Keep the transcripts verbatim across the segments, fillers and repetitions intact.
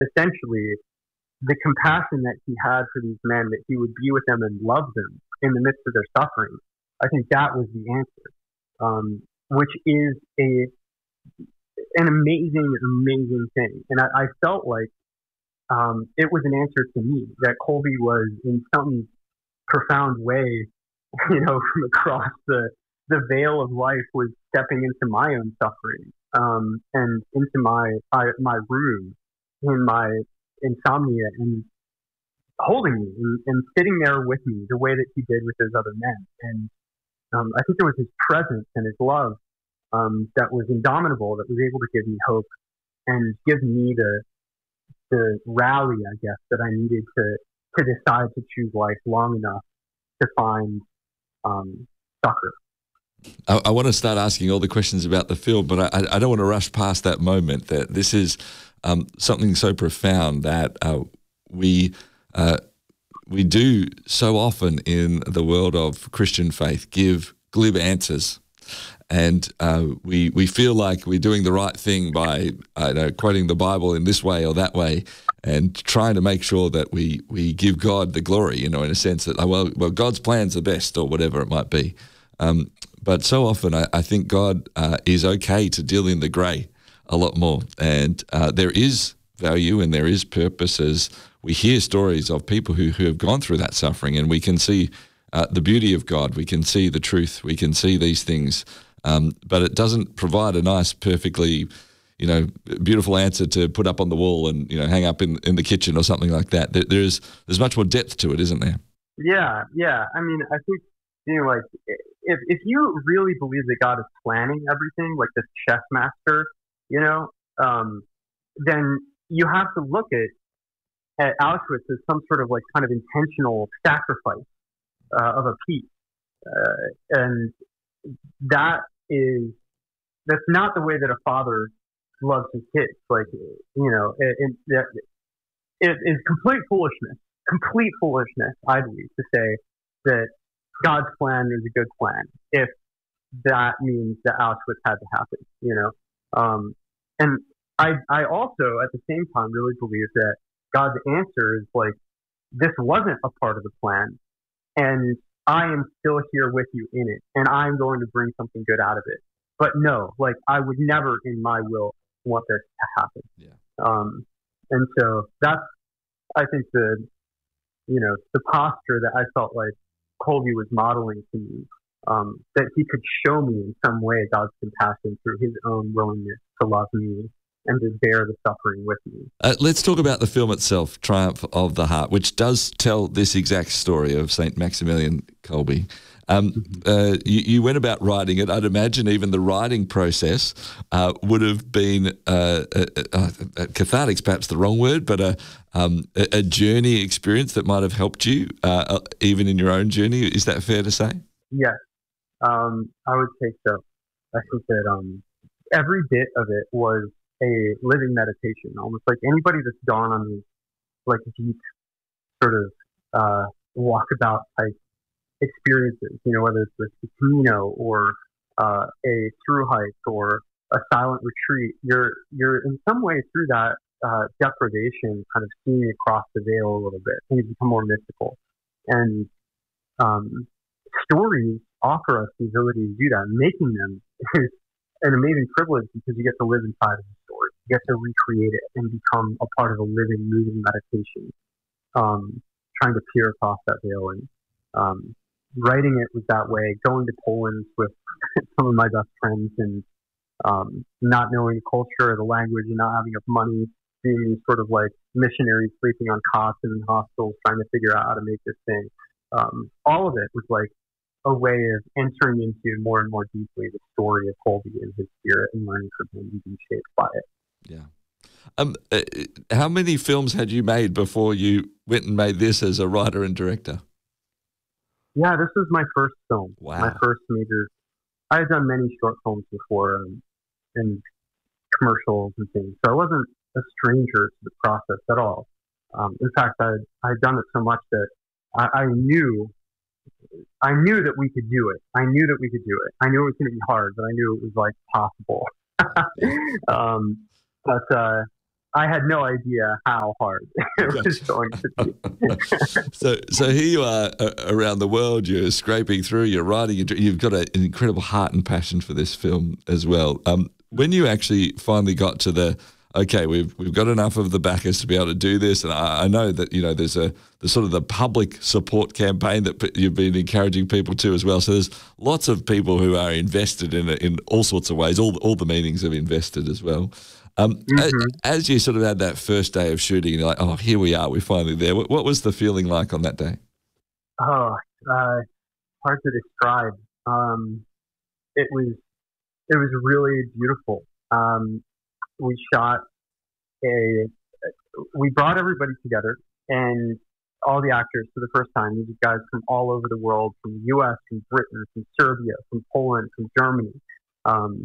essentially the compassion that he had for these men, that he would be with them and love them in the midst of their suffering. I think that was the answer, um, which is a an amazing, amazing thing. And I, I felt like um, it was an answer to me, that Colby was in some profound way, you know, from across the the veil of life, was stepping into my own suffering um, and into my, my my room in my insomnia and holding me and, and sitting there with me the way that he did with those other men. And um, I think it was his presence and his love um, that was indomitable, that was able to give me hope and give me the the rally, I guess, that I needed to to decide to choose life long enough to find um, succor. I, I want to start asking all the questions about the film, but I, I don't want to rush past that moment. That this is um, something so profound that uh, we uh, we do so often in the world of Christian faith give glib answers, and uh, we we feel like we're doing the right thing by I know quoting the Bible in this way or that way, and trying to make sure that we we give God the glory. You know, in a sense that well, well, God's plan's the best, or whatever it might be. Um, but so often I, I think God uh, is okay to deal in the grey a lot more. And uh, there is value and there is purpose as we hear stories of people who, who have gone through that suffering, and we can see uh, the beauty of God. We can see the truth. We can see these things. Um, but it doesn't provide a nice, perfectly, you know, beautiful answer to put up on the wall and, you know, hang up in, in the kitchen or something like that. There, there's, there's much more depth to it, isn't there? Yeah, yeah. I mean, I think, you know, like, if if you really believe that God is planning everything, like this chess master, you know, um, then you have to look at, at Auschwitz as some sort of like kind of intentional sacrifice uh, of a piece. Uh, and that is, that's not the way that a father loves his kids. Like, you know, it, it, it is complete foolishness, complete foolishness, I believe, to say that God's plan is a good plan if that means that Auschwitz had to happen, you know. Um, and I, I also, at the same time, really believe that God's answer is like, this wasn't a part of the plan, and I am still here with you in it, and I'm going to bring something good out of it. But no, like, I would never in my will want this to happen. Yeah. Um, and so that's, I think, the, you know, the posture that I felt like Colby was modeling to me, um, that he could show me in some way God's compassion through his own willingness to love me and to bear the suffering with me. Uh, let's talk about the film itself, Triumph of the Heart, which does tell this exact story of Saint Maximilian Kolbe. Um, uh, you, you went about writing it. I'd imagine even the writing process uh, would have been uh, uh, uh, uh, cathartic's perhaps the wrong word, but a, um, a, a journey experience that might have helped you uh, uh, even in your own journey. Is that fair to say? Yes, um, I would say so. I think that um, every bit of it was a living meditation, almost like anybody that's gone on these like deep sort of uh, walkabout type experiences, you know, whether it's the Camino or uh, a through hike or a silent retreat, you're you're in some way through that uh, deprivation kind of seeing across the veil a little bit. Things become more mystical, and um, stories offer us the ability to do that. Making them is an amazing privilege because you get to live inside of the story, you get to recreate it and become a part of a living, moving meditation, um, trying to peer across that veil. And um, writing it was that way, going to Poland with some of my best friends and um, not knowing the culture or the language and not having enough money, being these sort of like missionaries sleeping on cots in hospitals, trying to figure out how to make this thing. Um, all of it was like a way of entering into more and more deeply the story of Colby and his spirit and learning from him and being shaped by it. Yeah. Um, uh, how many films had you made before you went and made this as a writer and director? Yeah, this was my first film. Wow. My first major. I had done many short films before um, and commercials and things, so I wasn't a stranger to the process at all. Um, in fact, I I had done it so much that I, I knew I knew that we could do it. I knew that we could do it. I knew it was going to be hard, but I knew it was like possible. um, but uh, I had no idea how hard it was going to be. so, so here you are uh, around the world. You're scraping through. You're writing. You've got a, an incredible heart and passion for this film as well. Um, when you actually finally got to the okay, we've we've got enough of the backers to be able to do this, and I, I know that you know there's a the sort of the public support campaign that p- you've been encouraging people to as well. So there's lots of people who are invested in in all sorts of ways. All all the meanings of invested as well. Um, mm-hmm. as, as you sort of had that first day of shooting, and you're like, oh, here we are, we're finally there. What, what was the feeling like on that day? Oh, uh, hard to describe. Um, it was it was really beautiful. Um, we shot a, we brought everybody together, and all the actors for the first time. These guys from all over the world, from the U S, from Britain, from Serbia, from Poland, from Germany, um,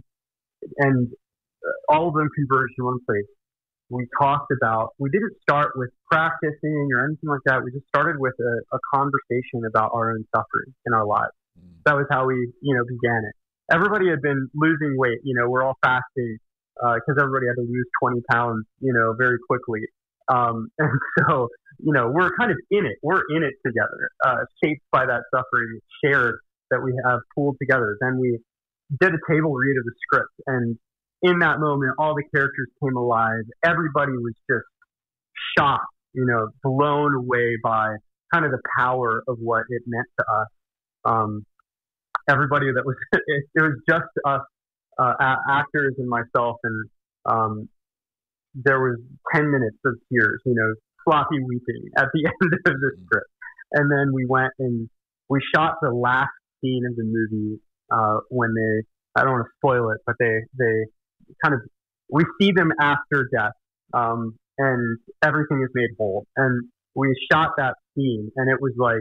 and all of them converged in one place. We talked about, we didn't start with practicing or anything like that. We just started with a, a conversation about our own suffering in our lives. Mm. That was how we, you know, began it. Everybody had been losing weight. You know, we're all fasting because uh, everybody had to lose twenty pounds, you know, very quickly. Um, and so, you know, we're kind of in it. We're in it together, uh, shaped by that suffering shared that we have pooled together. Then we did a table read of the script, and in that moment, all the characters came alive. Everybody was just shocked, you know, blown away by kind of the power of what it meant to us. Um, everybody that was, it, it was just us, uh, actors and myself, and um, there was ten minutes of tears, you know, sloppy weeping at the end of the script. And then we went and we shot the last scene of the movie uh, when they, I don't want to spoil it, but they, they, kind of, we see them after death, um, and everything is made whole. And we shot that scene, and it was like,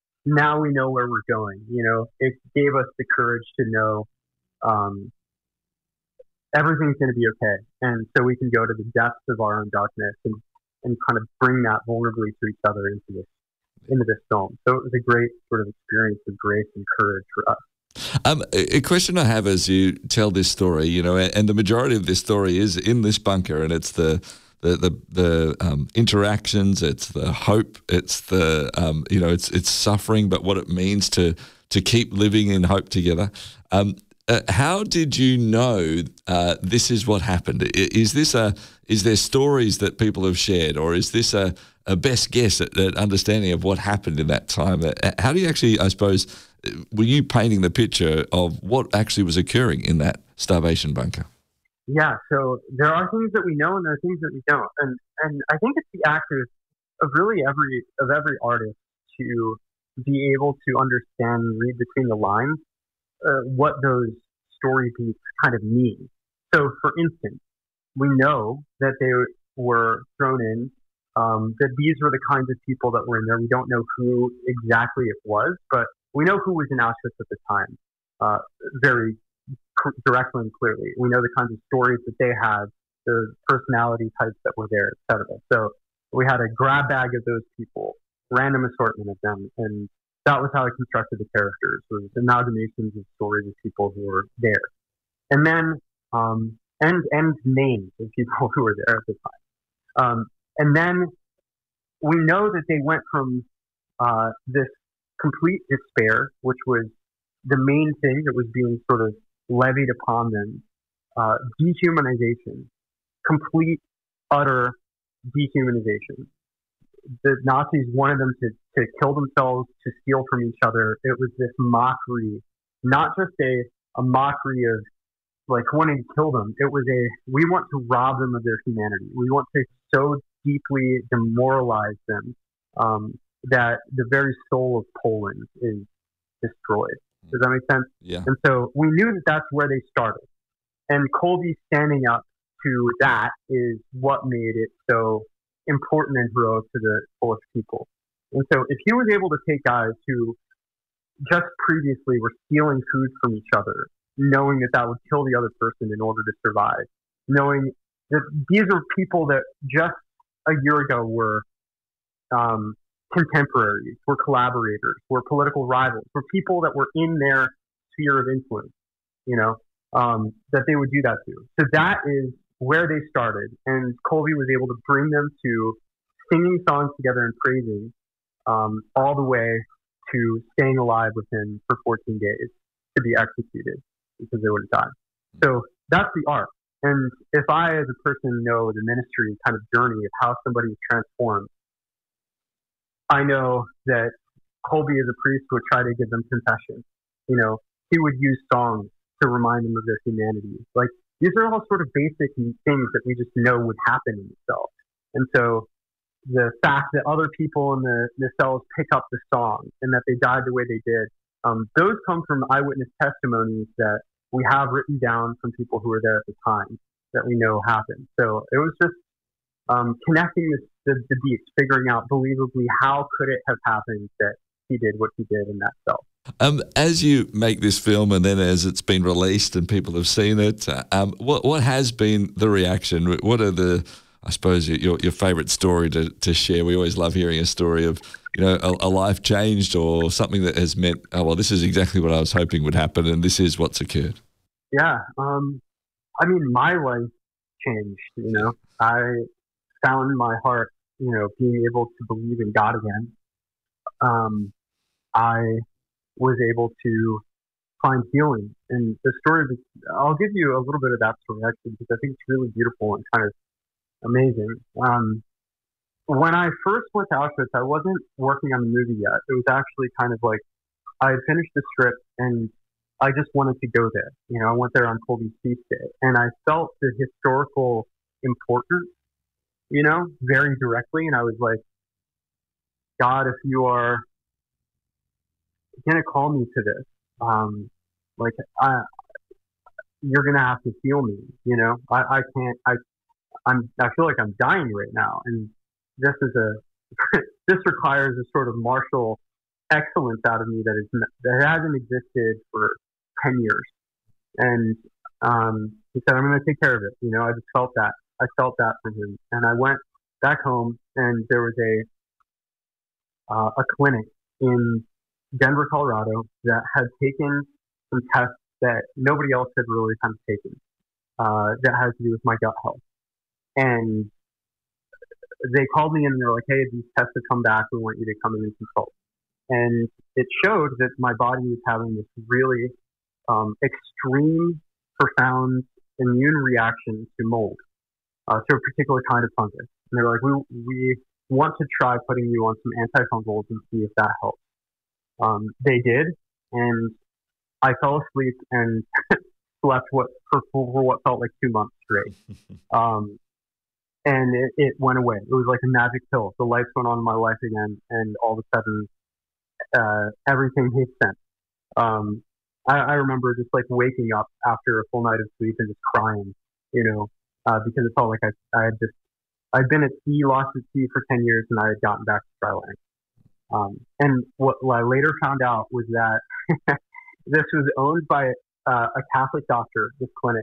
now we know where we're going. You know, it gave us the courage to know um, everything's going to be okay, and so we can go to the depths of our own darkness and, and kind of bring that vulnerably to each other into this into this film. So it was a great sort of experience of grace and courage for us. Um, a question I have as you tell this story, you know, and the majority of this story is in this bunker, and it's the the the, the um, interactions, it's the hope, it's the um, you know, it's it's suffering, but what it means to to keep living in hope together. Um, uh, how did you know uh, this is what happened? Is this a is there stories that people have shared, or is this a a best guess at, at understanding of what happened in that time? How do you actually, I suppose, were you painting the picture of what actually was occurring in that starvation bunker? Yeah, so there are things that we know and there are things that we don't. And and I think it's the actors of really every of every artist to be able to understand and read between the lines uh, what those story beats kind of mean. So for instance, we know that they were thrown in, um, that these were the kinds of people that were in there. We don't know who exactly it was, but we know who was in Auschwitz at the time, uh, very cr- directly and clearly. We know the kinds of stories that they had, the personality types that were there, et cetera. So we had a grab bag of those people, random assortment of them, and that was how I constructed the characters, was amalgamations of stories of people who were there. And then, um, and, and names of people who were there at the time. Um, and then we know that they went from uh, this complete despair, which was the main thing that was being sort of levied upon them, uh, dehumanization, complete, utter dehumanization. The Nazis wanted them to, to kill themselves, to steal from each other. It was this mockery, not just a, a mockery of like wanting to kill them. It was a, we want to rob them of their humanity. We want to so deeply demoralize them um, that the very soul of Poland is destroyed. Does that make sense? Yeah. And so we knew that that's where they started. And Colby standing up to that is what made it so important and heroic to the Polish people. And so if he was able to take guys who just previously were stealing food from each other, knowing that that would kill the other person in order to survive, knowing that these are people that just a year ago were um, contemporaries, were collaborators, were political rivals, were people that were in their sphere of influence, you know, um, that they would do that to. So that is where they started, and Colby was able to bring them to singing songs together and praising, um, all the way to staying alive with him for fourteen days to be executed because they would have died. So that's the art. And if I, as a person, know the ministry kind of journey of how somebody is transformed, I know that Colby, as a priest, would try to give them confession. You know, he would use songs to remind them of their humanity. Like, these are all sort of basic things that we just know would happen in the cell. And so the fact that other people in the, the cells pick up the song and that they died the way they did, um, those come from eyewitness testimonies that we have written down from people who were there at the time that we know happened. So it was just um, connecting this, the, the beats, figuring out believably how could it have happened that he did what he did in that cell. Um, as you make this film and then as it's been released and people have seen it, uh, um, what what has been the reaction? What are the, I suppose, your your favourite story to, to share? We always love hearing a story of, you know, a, a life changed or something that has meant, oh, well, this is exactly what I was hoping would happen and this is what's occurred. Yeah. Um, I mean, my life changed, you know. I found my heart, you know, being able to believe in God again. Um, I was able to find healing. And the story, of the, I'll give you a little bit of that story actually, because I think it's really beautiful and kind of amazing. Um, when I first went to Auschwitz, I wasn't working on the movie yet. It was actually kind of like I had finished the script and I just wanted to go there. You know, I went there on Colby's feast day, and I felt the historical importance, you know, very directly. And I was like, God, if you are going to call me to this, um, like, I, you're going to have to heal me. You know, I, I can't, I, I'm, I feel like I'm dying right now. And this is a, this requires a sort of martial excellence out of me that is, that hasn't existed for ten years. And, um, he said, I'm going to take care of it. You know, I just felt that, I felt that from him. And I went back home and there was a, uh, a clinic in Denver, Colorado that had taken some tests that nobody else had really kind of taken, uh, that has to do with my gut health. And they called me in and they're like, hey, these tests have come back. We want you to come in and consult. And it showed that my body was having this really um, extreme, profound immune reaction to mold, uh, to a particular kind of fungus. And they're like, we, we want to try putting you on some antifungals and see if that helps. Um, they did, and I fell asleep and slept what for, for what felt like two months straight. Um, and it, it went away. It was like a magic pill. The lights went on in my life again, and all of a sudden, uh, everything made sense. Um, I, I remember just like waking up after a full night of sleep and just crying, you know, uh, because it felt like I, I had just, I'd been at sea, lost at sea for ten years, and I had gotten back to dry land. Um, and what, what I later found out was that this was owned by uh, a Catholic doctor, this clinic,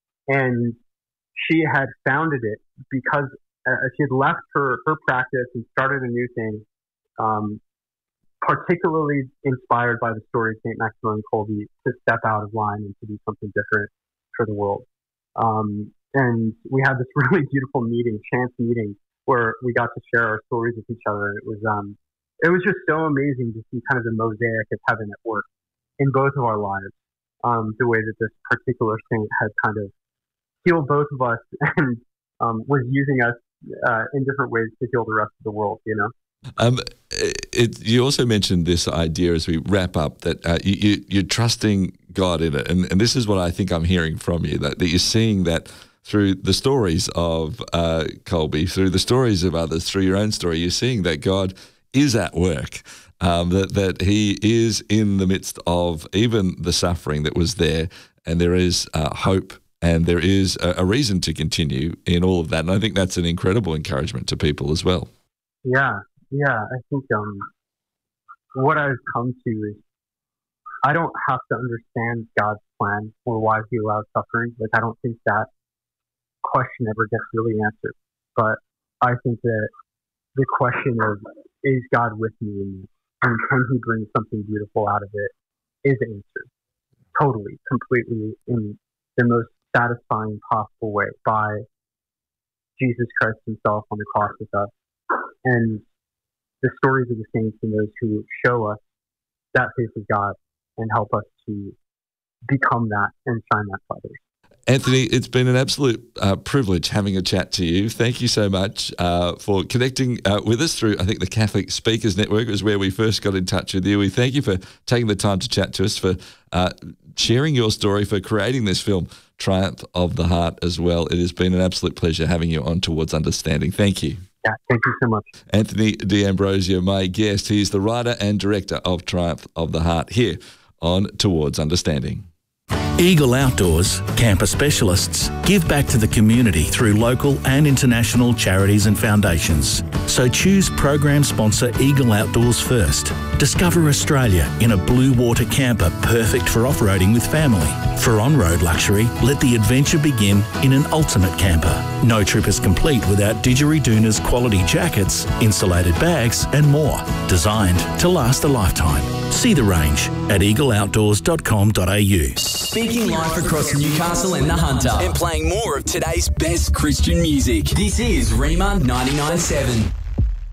and she had founded it because uh, she had left her, her practice and started a new thing, um, particularly inspired by the story of Saint Maximilian Kolbe to step out of line and to do something different for the world. Um, and we had this really beautiful meeting, chance meeting, where we got to share our stories with each other. It was um, it was just so amazing to see kind of the mosaic of heaven at work in both of our lives. Um, the way that this particular saint had kind of healed both of us and um, was using us uh, in different ways to heal the rest of the world, you know? Um, it, you also mentioned this idea as we wrap up that uh, you, you, you're trusting God in it. And, and this is what I think I'm hearing from you, that, that you're seeing that through the stories of uh, Colby, through the stories of others, through your own story, you're seeing that God is at work, um, that, that he is in the midst of even the suffering that was there, and there is uh, hope and there is a, a reason to continue in all of that. And I think that's an incredible encouragement to people as well. Yeah, yeah. I think um, what I've come to is I don't have to understand God's plan or why he allows suffering. Like, I don't think that question ever gets really answered. But I think that the question of, is God with me and can he bring something beautiful out of it, is answered totally, completely, in the most satisfying possible way by Jesus Christ himself on the cross with us. And the stories of the saints and those who show us that face of God and help us to become that and shine that to others. Anthony, it's been an absolute uh, privilege having a chat to you. Thank you so much uh, for connecting uh, with us through, I think, the Catholic Speakers Network was where we first got in touch with you. We thank you for taking the time to chat to us, for uh, sharing your story, for creating this film, Triumph of the Heart, as well. It has been an absolute pleasure having you on Towards Understanding. Thank you. Yeah, thank you so much. Anthony D'Ambrosio, my guest. He is the writer and director of Triumph of the Heart here on Towards Understanding. Eagle Outdoors, camper specialists, give back to the community through local and international charities and foundations. So choose program sponsor Eagle Outdoors first. Discover Australia in a blue water camper perfect for off-roading with family. For on-road luxury, let the adventure begin in an ultimate camper. No trip is complete without Didgeridoon's quality jackets, insulated bags and more, designed to last a lifetime. See the range at eagle outdoors dot com dot a u. Speaking live across Newcastle and the Hunter and playing more of today's best Christian music. This is Rima ninety-nine point seven.